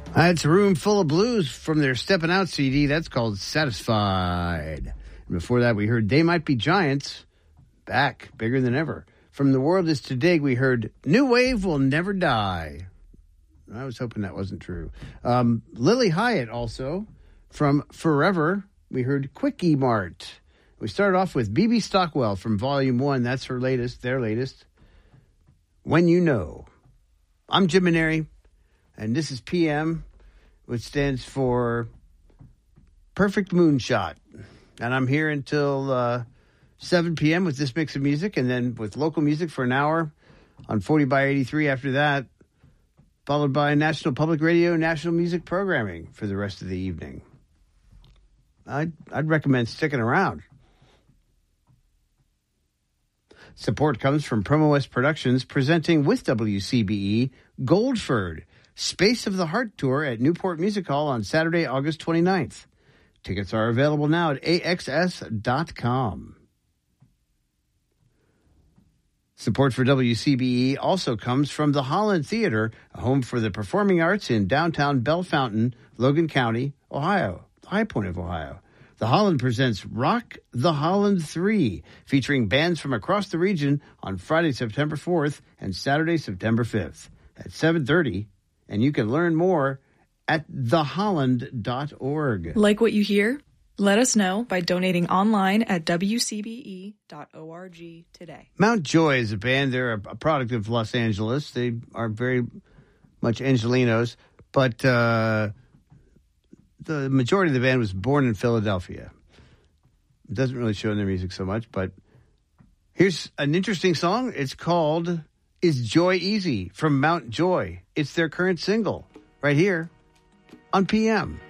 That's a Room Full of Blues from their Steppin' Out CD. That's called Satisfied. And before that, we heard They Might Be Giants, back, bigger than ever. From The World Is to Dig, we heard New Wave Will Never Die. I was hoping that wasn't true. Lily Hyatt also. From Forever, we heard Quickie Mart. We started off with B.B. Stockwell from Volume 1. That's their latest. When You Know. I'm Jim Maneri, and this is PM, which stands for Perfect Moonshot. And I'm here until 7 p.m. with this mix of music, and then with local music for an hour on 40 by 83 after that, followed by National Public Radio, national music programming for the rest of the evening. I'd recommend sticking around. Support comes from Promo West Productions, presenting with WCBE Goldford, Space of the Heart Tour at Newport Music Hall on Saturday, August 29th. Tickets are available now at AXS.com. Support for WCBE also comes from the Holland Theater, a home for the performing arts in downtown Bellefontaine, Logan County, Ohio, the high point of Ohio. The Holland presents Rock the Holland 3, featuring bands from across the region on Friday, September 4th and Saturday, September 5th at 7:30. And you can learn more at theholland.org. Like what you hear? Let us know by donating online at wcbe.org today. Mount Joy is a band. They're a product of Los Angeles. They are very much Angelinos, but the majority of the band was born in Philadelphia. It doesn't really show in their music so much, but here's an interesting song. It's called Is Joy Easy from Mount Joy. It's their current single right here on PM.